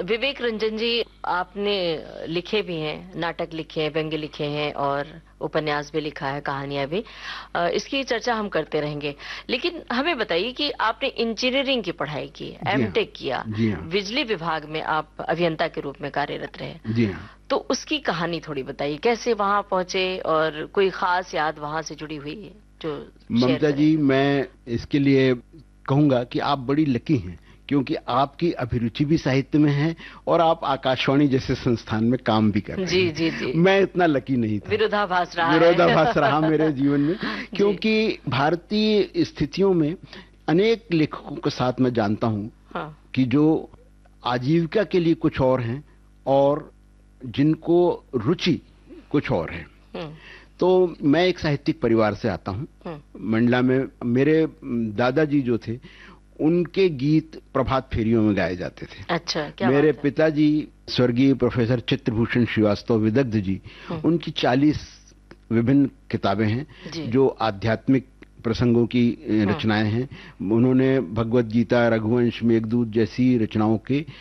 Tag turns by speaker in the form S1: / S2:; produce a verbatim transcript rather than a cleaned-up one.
S1: विवेक रंजन जी, आपने लिखे भी हैं, नाटक लिखे हैं, व्यंग्य लिखे हैं और उपन्यास भी लिखा है, कहानियां भी। अ, इसकी चर्चा हम करते रहेंगे, लेकिन हमें बताइए कि आपने इंजीनियरिंग की पढ़ाई की,
S2: जी हाँ।
S1: एमटेक किया,
S2: जी हाँ।
S1: बिजली विभाग में आप अभियंता के रूप में कार्यरत रहे।
S2: जी हाँ।
S1: तो उसकी कहानी थोड़ी बताइए, कैसे वहां पहुंचे और कोई खास याद वहां से जुड़ी हुई है जो शेयर
S2: ममता
S1: करें।
S2: जी, मैं इसके लिए कहूंगा कि आप बड़ी लकी हैं, क्योंकि आपकी अभिरुचि भी साहित्य में है और आप आकाशवाणी जैसे संस्थान में काम भी कर रहे
S1: जी
S2: हैं।
S1: जी जी,
S2: मैं इतना लकी नहीं था।
S1: विरोधाभास रहा है।
S2: विरोधाभास रहा मेरे जीवन में,
S1: जी।
S2: क्योंकि भारतीय स्थितियों में अनेक लेखकों के साथ मैं जानता हूं
S1: हाँ।
S2: कि जो आजीविका के लिए कुछ और हैं और जिनको रुचि कुछ और है।
S1: हम्म,
S2: तो मैं एक साहित्यिक परिवार से आता हूं।
S1: हम्म,
S2: मंडला में मेरे दादाजी जो थे, उनके गीत प्रभात फेरियों में गाए जाते थे।
S1: अच्छा, क्या
S2: मेरे
S1: बात है।
S2: पिताजी स्वर्गीय प्रोफेसर चित्रभूषण श्रीवास्तव विदग्ध जी,
S1: हम्म,
S2: उनकी चालीस विभिन्न किताबें हैं
S1: जी।
S2: जो आध्यात्मिक प्रसंगों की अ, रचनाएं हैं। उन्होंने भगवत गीता, रघुवंश, मेघदूत जैसी रचनाओं के